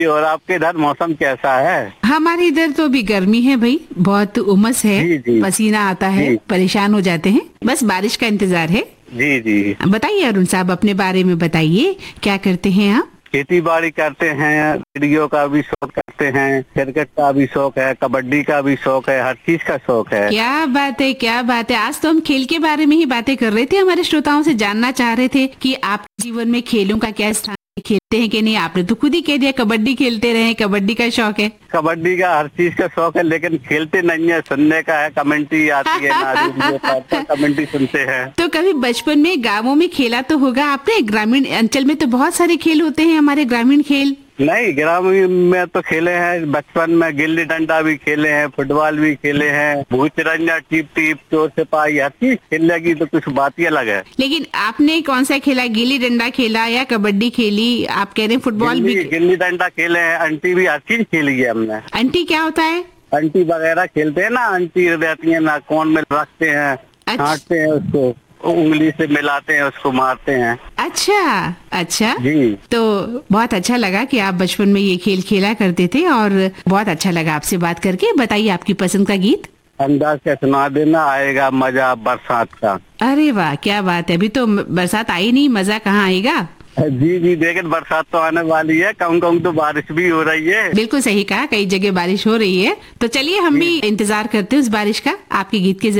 और आपके इधर मौसम कैसा है? हमारे इधर तो अभी गर्मी है भाई, बहुत उमस है। जी, जी। पसीना आता है, जी। परेशान हो जाते हैं। बस बारिश का इंतजार है। जी जी। बताइए अरुण साहब, अपने बारे में बताइए, क्या करते हैं आप? खेती बाड़ी करते हैं, चिड़ियों का भी शौक करते हैं, क्रिकेट का भी शौक है, कबड्डी का भी शौक है, हर चीज का शौक है। क्या बात है, क्या बात है। आज तो हम खेल के बारे में ही बातें कर रहे थे। हमारे श्रोताओं से जानना चाह रहे थे कि आपके जीवन में खेलों का क्या स्थान है, खेलते हैं कि नहीं। आपने तो खुद ही कह दिया कबड्डी खेलते रहे, कबड्डी का शौक है। कबड्डी का हर चीज का शौक है, लेकिन खेलते नहीं है, सुनने का है। कमेंट्री आती है ना, रेडियो पर कमेंट्री सुनते हैं। तो कभी बचपन में गांवों में खेला तो होगा आपने। ग्रामीण अंचल में तो बहुत सारे खेल होते हैं, हमारे ग्रामीण खेल। नहीं, ग्रामीण में तो खेले हैं। बचपन में गिल्ली डंडा भी खेले हैं, फुटबॉल भी खेले हैं, भूत चिरंजा, टीप टीप, चोर सिपाही, हर चीज खेलने की तो कुछ बात ही अलग है। लेकिन आपने कौन सा खेला, गिल्ली डंडा खेला या कबड्डी खेली? आप कह रहे हैं फुटबॉल भी। गिल्ली डंडा खेले हैं, अंटी भी, हर चीज खेली है हमने। अंटी क्या होता है? अंटी वगैरह खेलते हैं ना, अंटी रहती है ना, कौन में रखते हैं, छांटते हैं उसको, उंगली से मिलाते हैं, उसको मारते हैं। अच्छा अच्छा जी। तो बहुत अच्छा लगा कि आप बचपन में ये खेल खेला करते थे, और बहुत अच्छा लगा आपसे बात करके। बताइए आपकी पसंद का गीत। अंदाज से सुना देना, आएगा मजा बरसात का। अरे वाह, क्या बात है। अभी तो बरसात आई नहीं, मजा कहाँ आएगा। जी जी, लेकिन बरसात तो आने वाली है, कहूँ कहूँ तो बारिश भी हो रही है। बिल्कुल सही कहा, कई जगह बारिश हो रही है। तो चलिए हम भी इंतजार करते हैं उस बारिश का, आपके गीत के